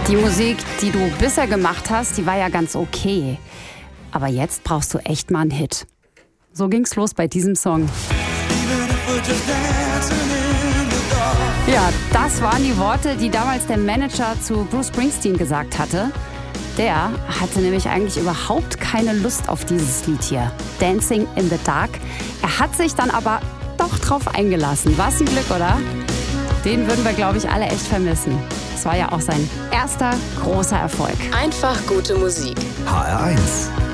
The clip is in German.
Die Musik, die du bisher gemacht hast, die war ja ganz okay. Aber jetzt brauchst du echt mal einen Hit. So ging's los bei diesem Song. Ja, das waren die Worte, die damals der Manager zu Bruce Springsteen gesagt hatte. Der hatte nämlich eigentlich überhaupt keine Lust auf dieses Lied hier, Dancing in the Dark. Er hat sich dann aber doch drauf eingelassen. Was ein Glück, oder? Den würden wir, glaube ich, alle echt vermissen. Das war ja auch sein erster großer Erfolg. Einfach gute Musik. HR1